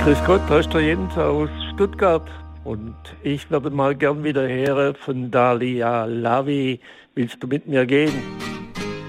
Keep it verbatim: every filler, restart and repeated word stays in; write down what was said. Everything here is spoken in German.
Grüß Gott, da ist der Jens aus Stuttgart und ich würde mal gern wieder hören von Dalia Lavi. Willst du mit mir gehen?